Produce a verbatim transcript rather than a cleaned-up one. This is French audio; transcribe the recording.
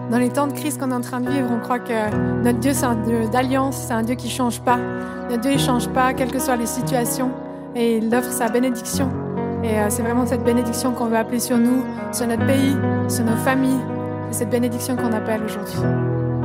Dans les temps de crise qu'on est en train de vivre, on croit que notre Dieu, c'est un Dieu d'alliance, c'est un Dieu qui ne change pas. Notre Dieu, il ne change pas, quelles que soient les situations. Et il offre sa bénédiction. Et euh, c'est vraiment cette bénédiction qu'on veut appeler sur nous, sur notre pays, sur nos familles. C'est cette bénédiction qu'on appelle aujourd'hui.